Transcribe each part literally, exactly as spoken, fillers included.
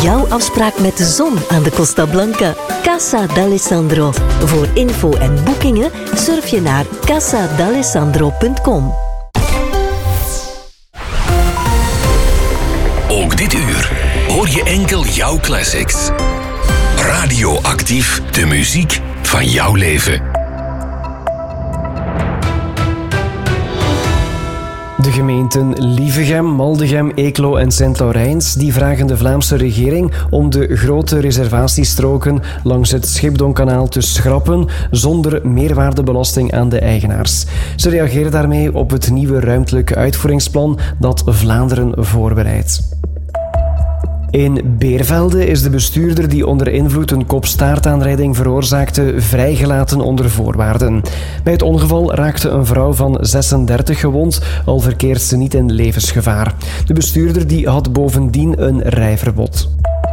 jouw afspraak met de zon aan de Costa Blanca. Casa d'Alessandro. Voor info en boekingen surf je naar casa d'alessandro punt com. Ook dit uur hoor je enkel jouw classics. Radioactief, de muziek van jouw leven. De gemeenten Lievegem, Maldegem, Eeklo en Sint-Laurijns die vragen de Vlaamse regering om de grote reservatiestroken langs het Schipdonkanaal te schrappen zonder meerwaardebelasting aan de eigenaars. Ze reageren daarmee op het nieuwe ruimtelijke uitvoeringsplan dat Vlaanderen voorbereidt. In Beervelde is de bestuurder die onder invloed een kop-staartaanrijding veroorzaakte vrijgelaten onder voorwaarden. Bij het ongeval raakte een vrouw van zesendertig gewond, al verkeert ze niet in levensgevaar. De bestuurder die had bovendien een rijverbod.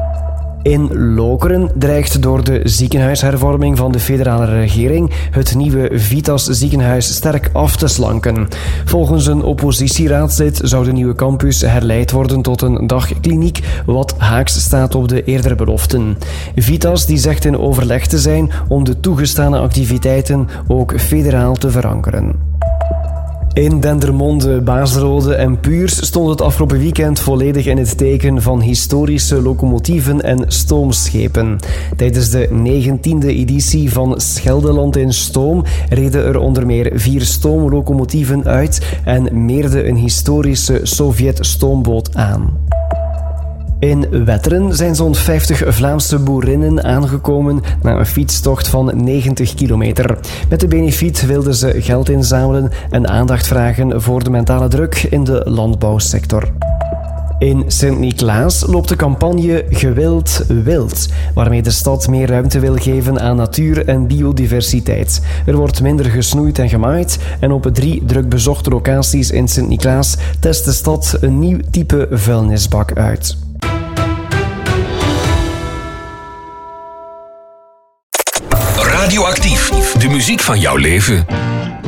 In Lokeren dreigt door de ziekenhuishervorming van de federale regering het nieuwe Vitas ziekenhuis sterk af te slanken. Volgens een oppositieraadslid zou de nieuwe campus herleid worden tot een dagkliniek, wat haaks staat op de eerdere beloften. Vitas die zegt in overleg te zijn om de toegestane activiteiten ook federaal te verankeren. In Dendermonde, Baasrode en Puurs stond het afgelopen weekend volledig in het teken van historische locomotieven en stoomschepen. Tijdens de negentiende editie van Scheldeland in Stoom reden er onder meer vier stoomlocomotieven uit en meerde een historische Sovjet-stoomboot aan. In Wetteren zijn zo'n vijftig Vlaamse boerinnen aangekomen na een fietstocht van negentig kilometer. Met de benefiet wilden ze geld inzamelen en aandacht vragen voor de mentale druk in de landbouwsector. In Sint-Niklaas loopt de campagne Gewild Wild, waarmee de stad meer ruimte wil geven aan natuur en biodiversiteit. Er wordt minder gesnoeid en gemaaid en op drie druk bezochte locaties in Sint-Niklaas test de stad een nieuw type vuilnisbak uit. Radioactief, de muziek van jouw leven.